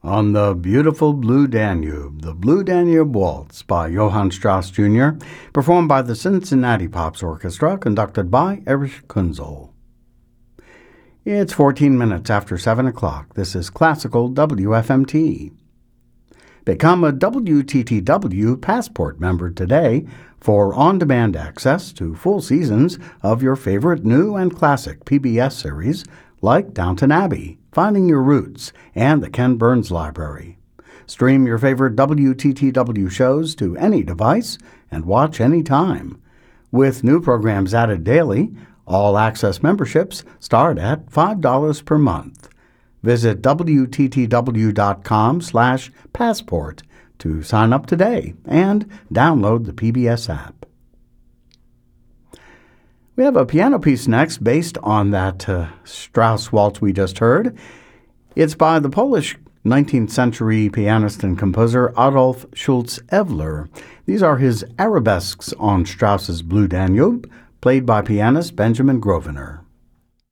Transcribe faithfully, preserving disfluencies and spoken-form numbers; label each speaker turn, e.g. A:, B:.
A: on the beautiful Blue Danube, the Blue Danube Waltz by Johann Strauss Junior, performed by the Cincinnati Pops Orchestra, conducted by Erich Kunzel. It's fourteen minutes after seven o'clock. This is Classical W F M T. Become a W T T W Passport member today for on-demand access to full seasons of your favorite new and classic P B S series like Downton Abbey, Finding Your Roots, and the Ken Burns Library. Stream your favorite W T T W shows to any device and watch anytime. With new programs added daily, all-access memberships start at five dollars per month. Visit W T T W dot com slash passport to sign up today and download the P B S app. We have a piano piece next based on that uh, Strauss waltz we just heard. It's by the Polish nineteenth century pianist and composer Adolf Schultze-Evler. These are his arabesques on Strauss's Blue Danube, played by pianist Benjamin Grosvenor.